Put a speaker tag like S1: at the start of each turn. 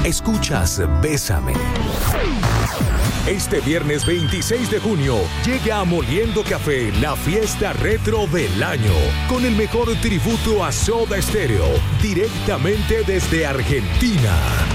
S1: Escuchas Bésame. Este viernes 26 de junio llega a Moliendo Café la fiesta retro del año, con el mejor tributo a Soda Stereo, directamente desde Argentina.